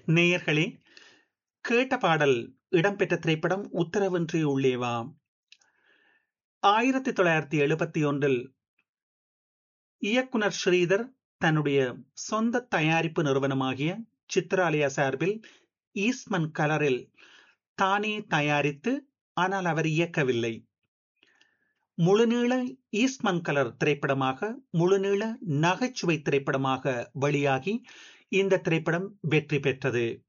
நேயர்களே, கேட்ட பாடல் இடம்பெற்ற திரைப்படம் உத்தரவின்றி உள்ளே வா. 1971 இயக்குனர் ஸ்ரீதர் தன்னுடைய சொந்த தயாரிப்பு நிறுவனமாகிய சித்ராலயா சார்பில் ஈஸ்ட்மன் கலரில் தானே தயாரித்து, ஆனால் அவர் இயக்கவில்லை. முழுநீள ஈஸ்ட்மன் கலர் திரைப்படமாக, முழுநீள நகைச்சுவை திரைப்படமாக வெளியாகி இந்த திரைப்படம் வெற்றி பெற்றது.